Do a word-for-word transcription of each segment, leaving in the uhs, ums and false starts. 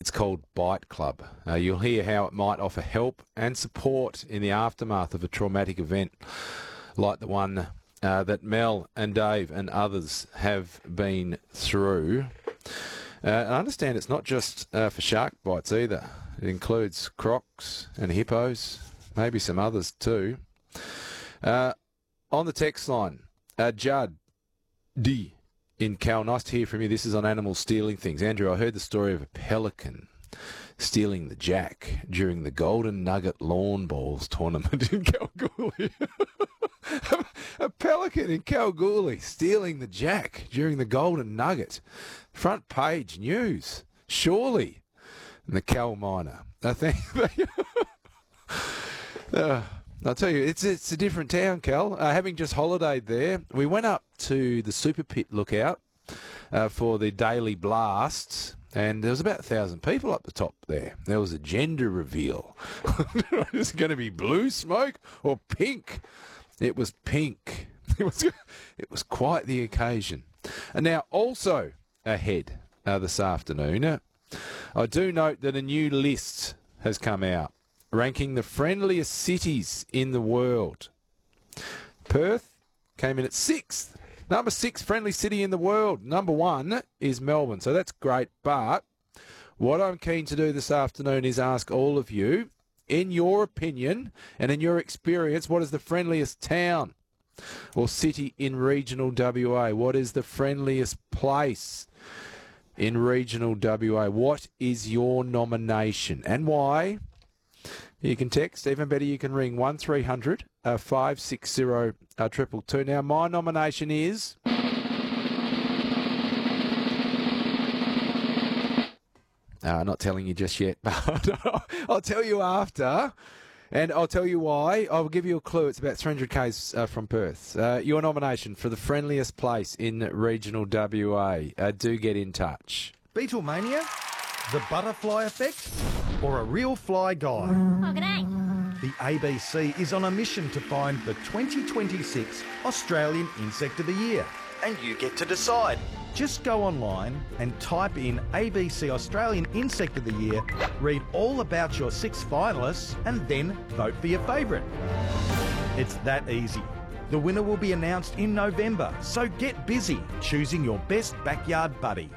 It's called Bite Club. Uh, you'll hear how it might offer help and support in the aftermath of a traumatic event like the one uh, that Mel and Dave and others have been through. Uh, I understand it's not just uh, for shark bites either. It includes crocs and hippos, maybe some others too. Uh, on the text line, uh, Judd D in Cal, nice to hear from you. This is on animals stealing things. Andrew, I heard the story of a pelican stealing the jack during the Golden Nugget Lawn Balls tournament in Kalgoorlie. A pelican in Kalgoorlie stealing the jack during the Golden Nugget. Front page news. Surely. And the Cal Miner. I think. uh, I'll tell you, it's it's a different town, Cal. Uh, having just holidayed there, we went up to the Super Pit lookout uh, for the daily blasts, and there was about a thousand people up the top there. There was a gender reveal. Is it going to be blue smoke or pink? It was pink. It was it was quite the occasion. And now also ahead uh, this afternoon, uh, I do note that a new list has come out ranking the friendliest cities in the world. Perth came in at sixth. Number six friendly city in the world. Number one is Melbourne. So that's great. But what I'm keen to do this afternoon is ask all of you, in your opinion and in your experience, what is the friendliest town or city in regional W A? What is the friendliest place in regional W A? What is your nomination and why? You can text, even better, you can ring one three hundred, five six zero, two two two. Now, my nomination is... Uh, I'm not telling you just yet, but I'll tell you after, and I'll tell you why. I'll give you a clue. It's about three hundred kays uh, from Perth. Uh, your nomination for the friendliest place in regional W A. Uh, do get in touch. Beetlemania, the butterfly effect, or a real fly guy? Oh, g'day. The A B C is on a mission to find the twenty twenty-six Australian Insect of the Year. And you get to decide. Just go online and type in A B C Australian Insect of the Year, read all about your six finalists, and then vote for your favourite. It's that easy. The winner will be announced in November, so get busy choosing your best backyard buddy.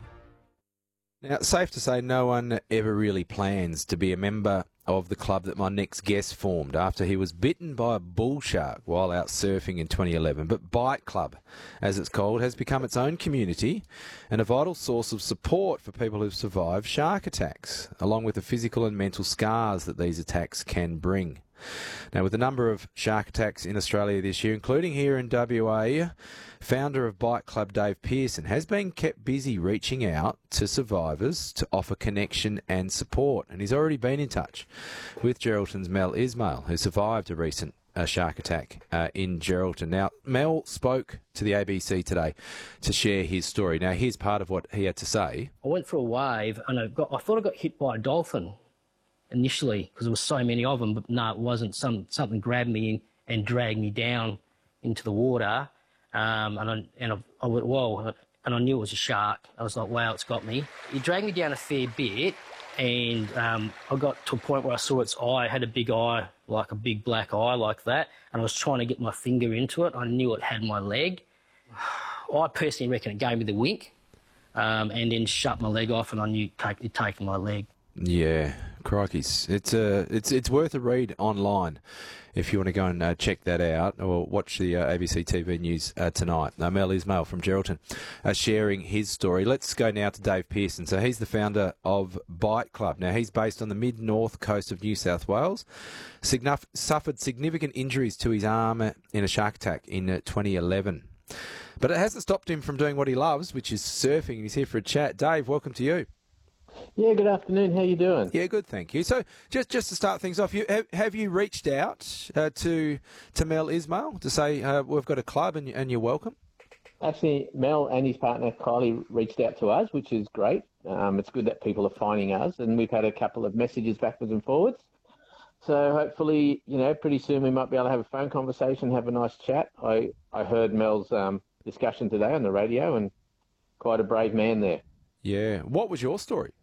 Now, it's safe to say no one ever really plans to be a member of the club that my next guest formed after he was bitten by a bull shark while out surfing in twenty eleven. But Bite Club, as it's called, has become its own community and a vital source of support for people who've survived shark attacks, along with the physical and mental scars that these attacks can bring. Now, with the number of shark attacks in Australia this year, including here in W A, founder of Bite Club Dave Pearson has been kept busy reaching out to survivors to offer connection and support. And he's already been in touch with Geraldton's Mel Ismail, who survived a recent uh, shark attack uh, in Geraldton. Now, Mel spoke to the A B C today to share his story. Now, here's part of what he had to say. I went for a wave and I, got, I thought I got hit by a dolphin initially because there was so many of them, but no, it wasn't. Some something grabbed me in and dragged me down into the water, um, and I and I, I went whoa, and I knew it was a shark. I was like, wow, it's got me. It dragged me down a fair bit, and um, I got to a point where I saw its eye. It had a big eye, like a big black eye, like that, and I was trying to get my finger into it. I knew it had my leg. I personally reckon it gave me the wink, um, and then shut my leg off, and I knew it had taken my leg. Yeah, crikeys. It's uh, it's it's worth a read online if you want to go and uh, check that out or watch the uh, A B C T V news uh, tonight. Uh, Mel Ismail from Geraldton uh, sharing his story. Let's go now to Dave Pearson. So he's the founder of Bite Club. Now, he's based on the mid-north coast of New South Wales. Signif- suffered significant injuries to his arm in a shark attack in uh, twenty eleven. But it hasn't stopped him from doing what he loves, which is surfing. He's here for a chat. Dave, welcome to you. Yeah, good afternoon. How you doing? Yeah, good, thank you. So, just just to start things off, you have, have you reached out uh, to to Mel Ismail to say uh, we've got a club and and you're welcome? Actually, Mel and his partner Kylie reached out to us, which is great. Um, it's good that people are finding us, and we've had a couple of messages backwards and forwards. So hopefully, you know, pretty soon we might be able to have a phone conversation, have a nice chat. I I heard Mel's um, discussion today on the radio, and quite a brave man there. Yeah. What was your story?